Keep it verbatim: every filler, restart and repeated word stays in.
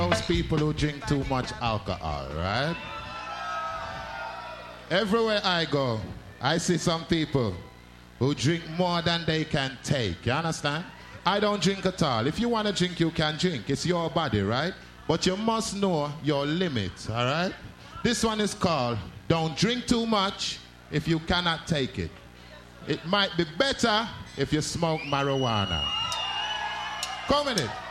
Those people who drink too much alcohol, right? Everywhere I go, I see some people who drink more than they can take. You understand? I don't drink at all. If you want to drink, you can drink. It's your body, right? But you must know your limits, all right? This one is called Don't Drink Too Much If You Cannot Take It. It might be better if you smoke marijuana. Come in it.